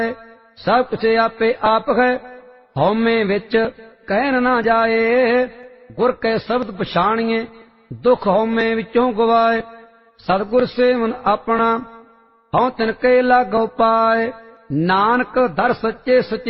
सब कुछ आपे आप है, हौमे विच कहन ना जाए। गुर कै शब्द पछाणिए, दुख हौमे विचों गवाए। सतगुर सेवन अपना, हौं तिनके लागो पाए। नानक दर सच्चे सच्चे